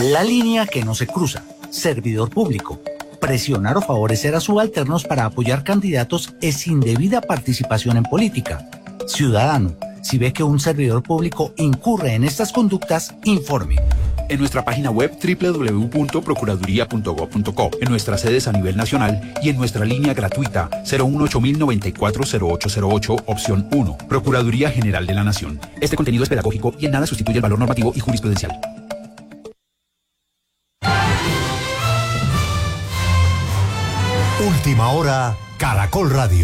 La línea que no se cruza. Servidor público. Presionar o favorecer a subalternos para apoyar candidatos es indebida participación en política. Ciudadano, si ve que un servidor público incurre en estas conductas, informe. En nuestra página web www.procuraduría.gov.co, en nuestras sedes a nivel nacional y en nuestra línea gratuita 018-094-0808, opción 1. Procuraduría General de la Nación. Este contenido es pedagógico y en nada sustituye el valor normativo y jurisprudencial. Última hora, Caracol Radio.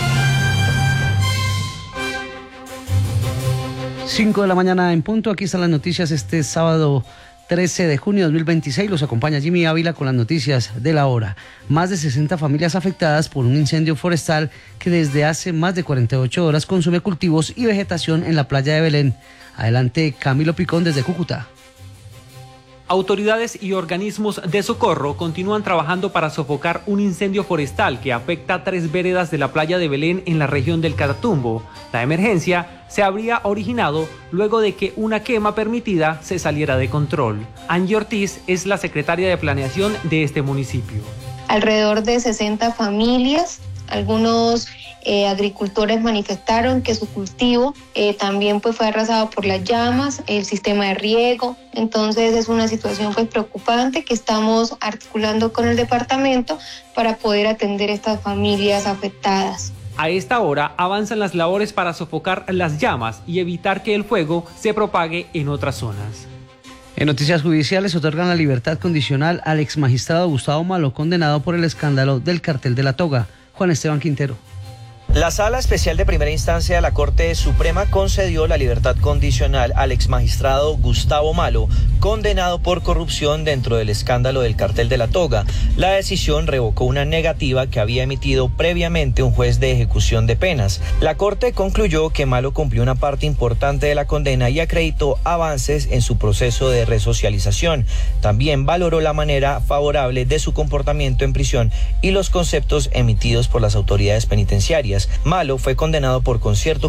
5 de la mañana en punto. Aquí están las noticias este sábado 13 de junio de 2026. Los acompaña Jimmy Ávila con las noticias de la hora. Más de 60 familias afectadas por un incendio forestal que desde hace más de 48 horas consume cultivos y vegetación en la playa de Belén. Adelante, Camilo Picón desde Cúcuta. Autoridades y organismos de socorro continúan trabajando para sofocar un incendio forestal que afecta a 3 veredas de la playa de Belén en la región del Catatumbo. La emergencia se habría originado luego de que una quema permitida se saliera de control. Angie Ortiz es la secretaria de planeación de este municipio. Alrededor de 60 familias, algunos agricultores manifestaron que su cultivo también fue arrasado por las llamas, el sistema de riego. Entonces es una situación preocupante que estamos articulando con el departamento para poder atender estas familias afectadas. A esta hora avanzan las labores para sofocar las llamas y evitar que el fuego se propague en otras zonas. En noticias judiciales otorgan la libertad condicional al exmagistrado Gustavo Malo, condenado por el escándalo del cartel de la toga. Juan Esteban Quintero. La Sala Especial de Primera Instancia de la Corte Suprema concedió la libertad condicional al exmagistrado Gustavo Malo, condenado por corrupción dentro del escándalo del cartel de la toga. La decisión revocó una negativa que había emitido previamente un juez de ejecución de penas. La Corte concluyó que Malo cumplió una parte importante de la condena y acreditó avances en su proceso de resocialización. También valoró la manera favorable de su comportamiento en prisión y los conceptos emitidos por las autoridades penitenciarias. Malo fue condenado por concierto